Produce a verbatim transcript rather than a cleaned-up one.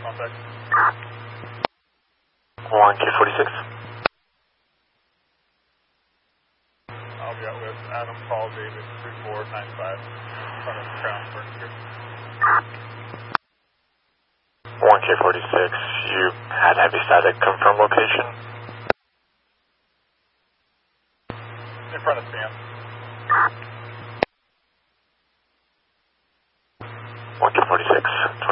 contact. one K forty-six. I'll be out with Adam Paul David three four nine five in front of Crown Furniture. one K forty-six, you had heavy static, confirm location. In front of Sam. one K forty-six,